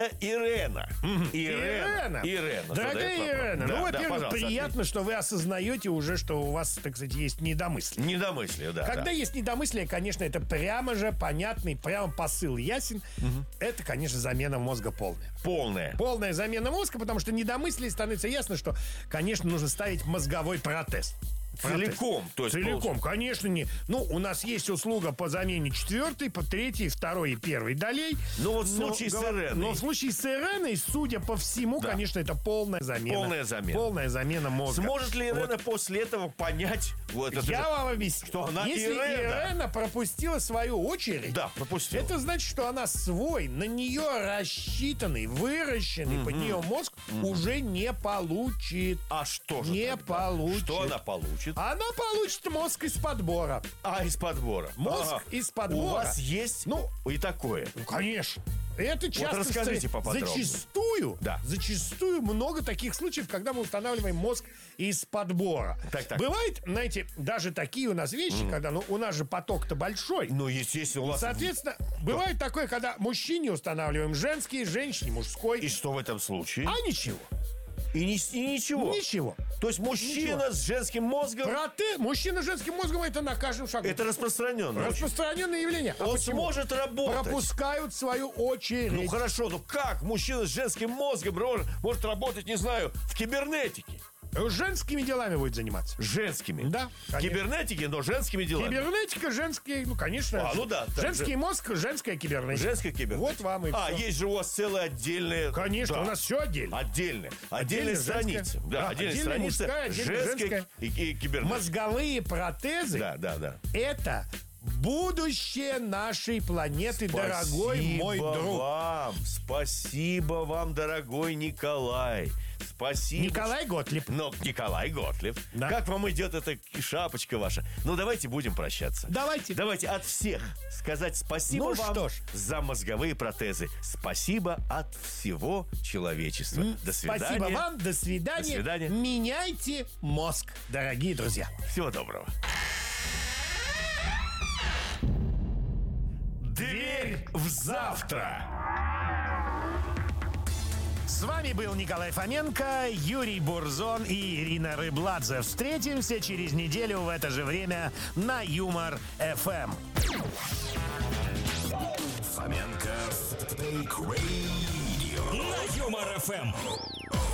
Ирена. Ирена. Дорогая Ирена, Да, во-первых, пожалуйста, приятно, что вы осознаете уже, что у вас, так сказать, есть недомыслие. Недомыслие, да. Когда есть недомыслие, конечно, это прямо же понятный, прямо посыл ясен. Это, конечно, замена мозга полная. Полная замена мозга, потому что недомыслие становится ясно, что, конечно, нужно ставить мозговой протез. Целиком, то есть Целиком, конечно, не. Ну, у нас есть услуга по замене 4, по 3, 2 и 1 долей. Ну, вот в случае с Иреной. Но в случае с Иреной, судя по всему, Да. конечно, это полная замена. Полная замена мозга. Сможет ли Ирена после этого понять вот это? Я вам объясню. Что она Если Ирена пропустила свою очередь, Да, пропустила. это значит, что она свой, на нее рассчитанный, выращенный под нее мозг уже не получит. А что же Не тогда? получит. Что она получит? Она получит мозг из подбора. Из подбора. Мозг из подбора. У вас есть и такое? Ну, конечно. Это часто расскажите поподробнее. Зачастую много таких случаев, когда мы устанавливаем мозг из подбора. Так. Бывает, знаете, даже такие у нас вещи, когда у нас же поток-то большой. Ну, естественно, у вас... Соответственно, бывает такое, когда мужчине устанавливаем женский, женщине мужской. И что в этом случае? А ничего. И ничего? Ничего. То есть мужчина с женским мозгом... Мужчина с женским мозгом — это на каждом шагу. Это распространенное. Распространенное явление. Он сможет работать. Пропускают свою очередь. Ну хорошо, как мужчина с женским мозгом может работать, не знаю, в кибернетике? Женскими делами будет заниматься. Женскими? Да. В кибернетике, но женскими делами. Кибернетика, женские, конечно. Да. Женский мозг, женская кибернетика. Женская кибернетика. Вот вам и все. Есть же у вас целая отдельная... Конечно, у нас все отдельно. Отдельная страница. Да, отдельная страница. Мужская, женская и кибернетика. Мозговые протезы. Да. Это будущее нашей планеты, дорогой мой друг. Спасибо вам, дорогой Николай. Спасибо. Николай Готлиб. Николай Готлиб. Да. Как вам идет эта шапочка ваша? Давайте будем прощаться. Давайте от всех сказать спасибо вам за мозговые протезы. Спасибо от всего человечества. До свидания. Спасибо вам. До свидания. До свидания. Меняйте мозг, дорогие друзья. Всего доброго. Дверь в завтра. С вами был Николай Фоменко, Юрий Бурзон и Ирина Рыбладзе. Встретимся через неделю в это же время на Юмор ФМ. Фоменко Фейк Radio на Юмор ФМ.